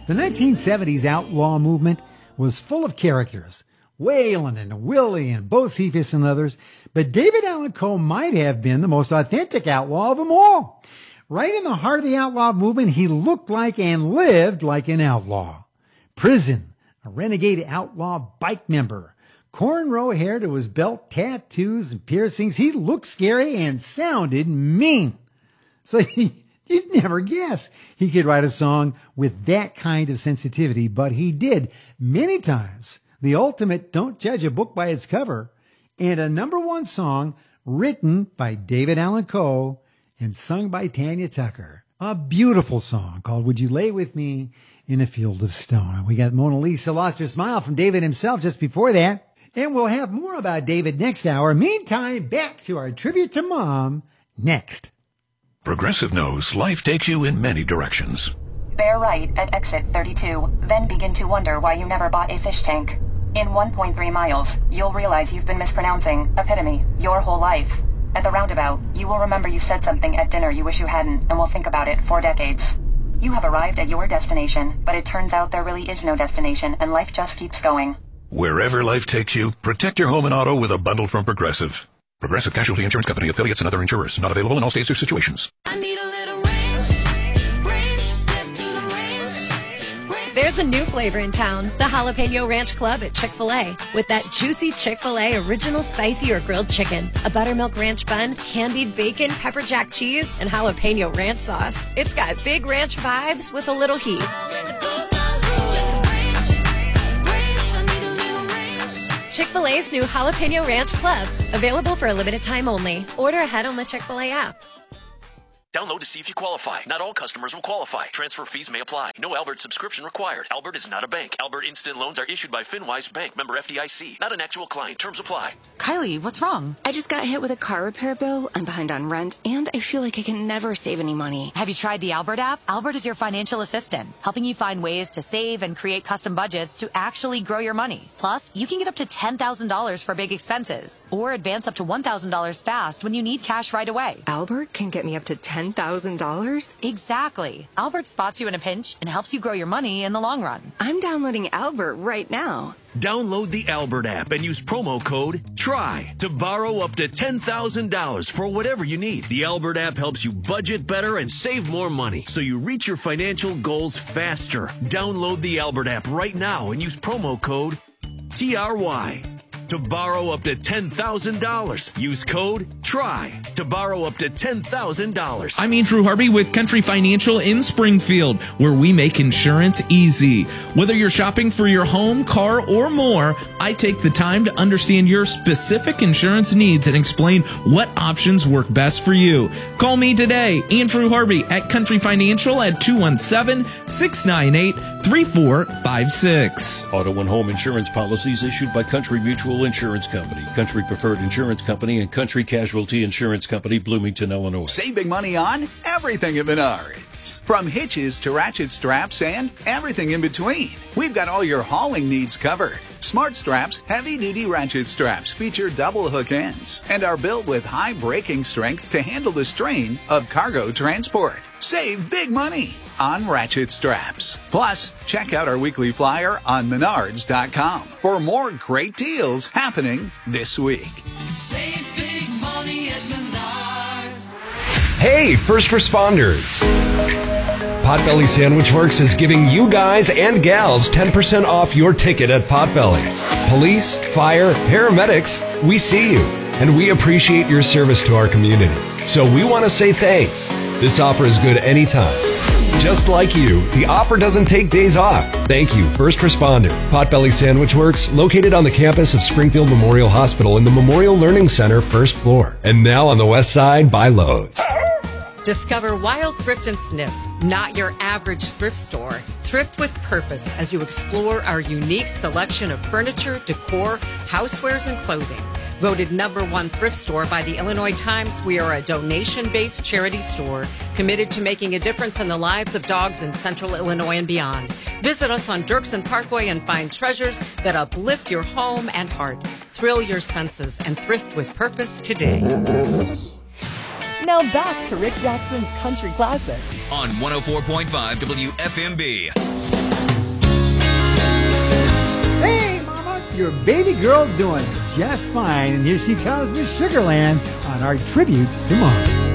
The 1970s outlaw movement was full of characters, Waylon and Willie and Bocephus and others, but David Allan Coe might have been the most authentic outlaw of them all. Right in the heart of the outlaw movement, he looked like and lived like an outlaw. Prison, a renegade outlaw bike member, cornrow hair to his belt, tattoos and piercings. He looked scary and sounded mean. So you'd never guess he could write a song with that kind of sensitivity, but he did many times. The ultimate Don't Judge a Book by Its Cover, and a #1 song written by David Allan Coe and sung by Tanya Tucker. A beautiful song called Would You Lay With Me in a Field of Stone. We got Mona Lisa Lost Her Smile from David himself just before that. And we'll have more about David next hour. Meantime, back to our tribute to Mom next. Progressive knows life takes you in many directions. Bear right at exit 32, then begin to wonder why you never bought a fish tank. In 1.3 miles, you'll realize you've been mispronouncing epitome your whole life. At the roundabout, you will remember you said something at dinner you wish you hadn't, and will think about it for decades. You have arrived at your destination, but it turns out there really is no destination, and life just keeps going. Wherever life takes you, protect your home and auto with a bundle from Progressive. Progressive Casualty Insurance Company, affiliates, and other insurers. Not available in all states or situations. I need a little ranch, step to the ranch. There's a new flavor in town, the Jalapeno Ranch Club at Chick-fil-A. With that juicy Chick-fil-A original spicy or grilled chicken, a buttermilk ranch bun, candied bacon, pepper jack cheese, and jalapeno ranch sauce. It's got big ranch vibes with a little heat. Chick-fil-A's new Jalapeno Ranch Club. Available for a limited time only. Order ahead on the Chick-fil-A app. Download to see if you qualify. Not all customers will qualify. Transfer fees may apply. No Albert subscription required. Albert is not a bank. Albert Instant Loans are issued by FinWise Bank, member FDIC. Not an actual client. Terms apply. Kylie, what's wrong? I just got hit with a car repair bill. I'm behind on rent, and I feel like I can never save any money. Have you tried the Albert app? Albert is your financial assistant, helping you find ways to save and create custom budgets to actually grow your money. Plus, you can get up to $10,000 for big expenses, or advance up to $1,000 fast when you need cash right away. Albert can get me up to $10,000? Exactly. Albert spots you in a pinch and helps you grow your money in the long run. I'm downloading Albert right now. Download the Albert app and use promo code TRY to borrow up to $10,000 for whatever you need. The Albert app helps you budget better and save more money so you reach your financial goals faster. Download the Albert app right now and use promo code TRY to borrow up to $10,000. Use code TRY to borrow up to $10,000. I'm Andrew Harvey with Country Financial in Springfield, where we make insurance easy. Whether you're shopping for your home, car, or more, I take the time to understand your specific insurance needs and explain what options work best for you. Call me today, Andrew Harvey at Country Financial at 217-698-3456. Auto and home insurance policies issued by Country Mutual Insurance Company, Country Preferred Insurance Company, and Country Casualty Insurance Company, Bloomington, Illinois. Save big money on everything at Menards. From hitches to ratchet straps and everything in between. We've got all your hauling needs covered. Smart Straps heavy-duty ratchet straps feature double hook ends and are built with high braking strength to handle the strain of cargo transport. Save big money on ratchet straps. Plus, check out our weekly flyer on Menards.com for more great deals happening this week. Save big money at Menards. Hey, first responders. Potbelly Sandwich Works is giving you guys and gals 10% off your ticket at Potbelly. Police, fire, paramedics, we see you, and we appreciate your service to our community. So we want to say thanks. This offer is good anytime. Just like you, the offer doesn't take days off. Thank you, first responder. Potbelly Sandwich Works, located on the campus of Springfield Memorial Hospital in the Memorial Learning Center, first floor. And now on the west side by Lowe's. Discover Wild Thrift and Sniff, not your average thrift store. Thrift with purpose as you explore our unique selection of furniture, decor, housewares, and clothing. Voted #1 thrift store by the Illinois Times, we are a donation-based charity store committed to making a difference in the lives of dogs in central Illinois and beyond. Visit us on Dirksen Parkway and find treasures that uplift your home and heart. Thrill your senses and thrift with purpose today. Now back to Rick Jackson's Country Classics on 104.5 WFMB. your baby girl doing just fine. And here she comes with Sugarland on our tribute to Mars.